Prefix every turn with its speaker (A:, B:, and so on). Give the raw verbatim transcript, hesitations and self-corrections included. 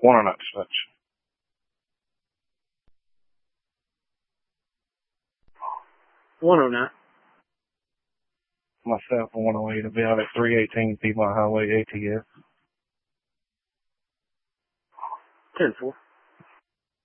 A: One or not such.
B: one oh nine.
A: Myself, I one oh eight. I'll be out at three eighteen Piedmont Highway, A T S.
B: ten four.